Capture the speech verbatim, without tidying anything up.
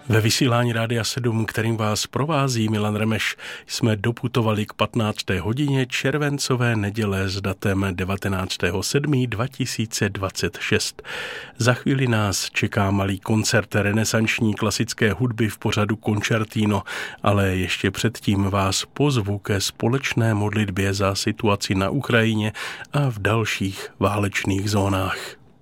Ve vysílání Rádia sedm, kterým vás provází Milan Remeš, jsme doputovali k patnácté hodině červencové neděle s datem devatenáctého sedmého dva tisíce dvacet šest. Za chvíli nás čeká malý koncert renesanční klasické hudby v pořadu Concertino, ale ještě předtím vás pozvu ke společné modlitbě za situaci na Ukrajině a v dalších válečných zónách.